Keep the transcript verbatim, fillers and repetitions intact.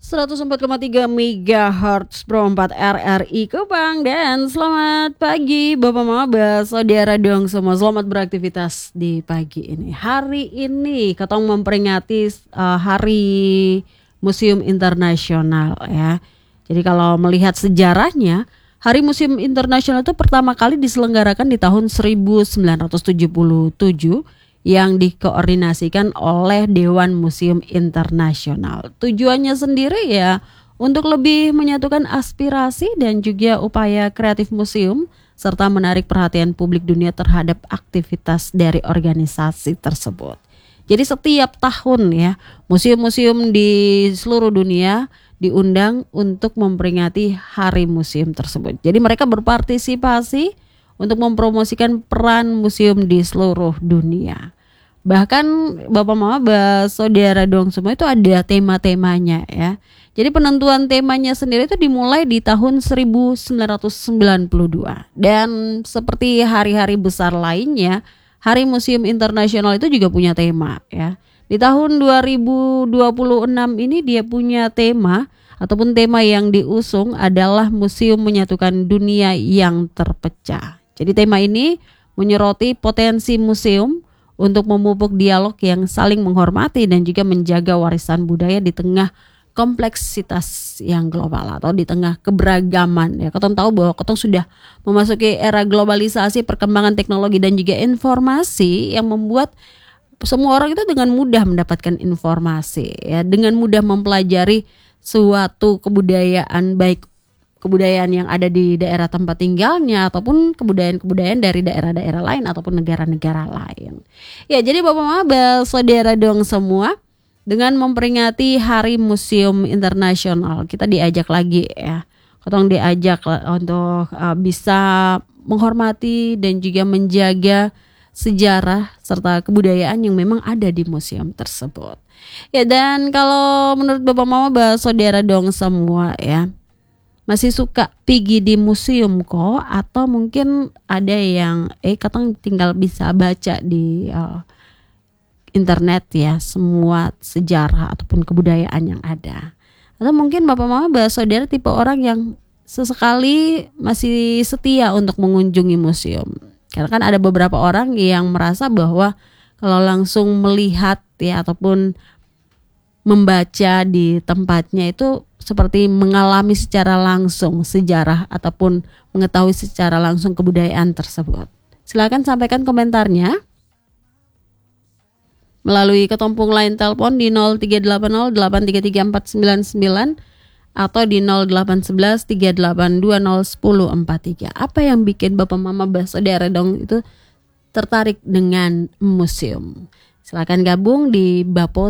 seratus empat koma tiga megahertz Pro empat R R I Kupang. Dan selamat pagi Bapak Maba, saudara dong semua. Selamat beraktivitas di pagi ini. Hari ini ketong memperingati uh, Hari Museum Internasional ya. Jadi kalau melihat sejarahnya, Hari Museum Internasional itu pertama kali diselenggarakan di tahun seribu sembilan ratus tujuh puluh tujuh yang dikoordinasikan oleh Dewan Museum Internasional. Tujuannya sendiri ya untuk lebih menyatukan aspirasi dan juga upaya kreatif museum serta menarik perhatian publik dunia terhadap aktivitas dari organisasi tersebut. Jadi setiap tahun ya museum-museum di seluruh dunia diundang untuk memperingati Hari Museum tersebut. Jadi mereka berpartisipasi untuk mempromosikan peran museum di seluruh dunia. Bahkan Bapak Maba, saudara dong semua itu ada tema-temanya ya. Jadi penentuan temanya sendiri itu dimulai di tahun seribu sembilan ratus sembilan puluh dua. Dan seperti hari-hari besar lainnya, Hari Museum Internasional itu juga punya tema ya. Di tahun dua ribu dua puluh enam ini dia punya tema ataupun tema yang diusung adalah Museum Menyatukan Dunia yang Terpecah. Jadi tema ini menyoroti potensi museum untuk memupuk dialog yang saling menghormati dan juga menjaga warisan budaya di tengah kompleksitas yang global atau di tengah keberagaman. Ya, kita tahu bahwa kita sudah memasuki era globalisasi, perkembangan teknologi dan juga informasi yang membuat semua orang itu dengan mudah mendapatkan informasi, ya, dengan mudah mempelajari suatu kebudayaan, baik kebudayaan yang ada di daerah tempat tinggalnya ataupun kebudayaan-kebudayaan dari daerah-daerah lain ataupun negara-negara lain. Ya, jadi Bapak Maba, saudara dong semua, dengan memperingati Hari Museum Internasional, kita diajak lagi ya. Ketong diajak untuk uh, bisa menghormati dan juga menjaga sejarah serta kebudayaan yang memang ada di museum tersebut. Ya, dan kalau menurut Bapak Maba, saudara dong semua ya, masih suka pergi di museum kok, atau mungkin ada yang eh katong tinggal bisa baca di uh, internet ya semua sejarah ataupun kebudayaan yang ada, atau mungkin Bapak Maba saudara tipe orang yang sesekali masih setia untuk mengunjungi museum. Karena kan ada beberapa orang yang merasa bahwa kalau langsung melihat ya ataupun membaca di tempatnya itu seperti mengalami secara langsung sejarah ataupun mengetahui secara langsung kebudayaan tersebut. Silakan sampaikan komentarnya melalui ketumpung line telepon di nol tiga delapan nol delapan tiga tiga empat sembilan sembilan atau di nol delapan satu satu tiga delapan dua nol satu nol empat tiga. Apa yang bikin Bapak Mama saudara dong itu tertarik dengan museum? Silakan gabung di Bapo